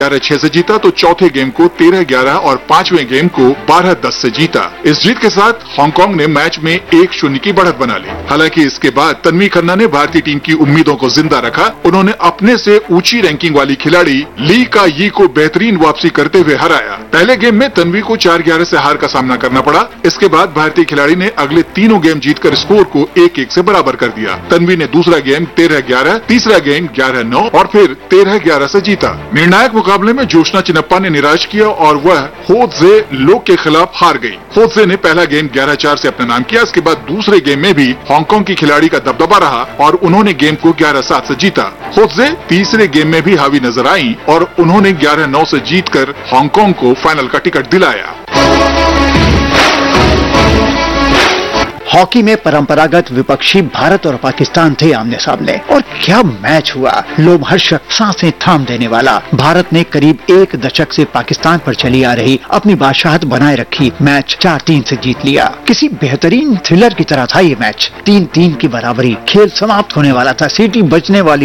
11-6 से जीता तो चौथे गेम को 13-11 और पांचवें गेम को 12-10 से जीता। इस जीत के साथ हांगकांग ने मैच में 1-0 की बढ़त बना ली। हालांकि इसके बाद तन्वी खन्ना ने भारतीय टीम की उम्मीदों को जिंदा रखा। उन्होंने अपने से ऊंची रैंकिंग वाली खिलाड़ी ली का यी को बेहतरीन वापसी करते हुए हराया। पहले गेम में तन्वी को 4-11 से हार का सामना करना पड़ा। इसके बाद भारतीय खिलाड़ी ने अगले तीनों गेम जीतकर स्कोर को 1-1 से बराबर कर दिया। तन्वी ने दूसरा गेम 13-11, तीसरा गेम 11-9 और फिर 13-11 से जीता। निर्णायक मुकाबले में जोशना चिनप्पा ने निराश किया और वह हो जे लोक के खिलाफ हार गई। हो जे ने पहला गेम 11-4 से अपना नाम किया। इसके बाद दूसरे गेम में भी हांगकांग की खिलाड़ी का दबदबा रहा और उन्होंने गेम को 11-7 से जीता। हो जे तीसरे गेम में भी हावी नजर आई और उन्होंने 11-9 से जीतकर हांगकांग को फाइनल का टिकट दिलाया। हॉकी में परंपरागत विपक्षी भारत और पाकिस्तान थे आमने सामने और क्या मैच हुआ, लोमहर्षक, सांसें थाम देने वाला। भारत ने करीब एक दशक से पाकिस्तान पर चली आ रही अपनी बादशाहत बनाए रखी। मैच 4-3 से जीत लिया। किसी बेहतरीन थ्रिलर की तरह था ये मैच। 3-3 की बराबरी, खेल समाप्त होने वाला था, सीटी बजने वाली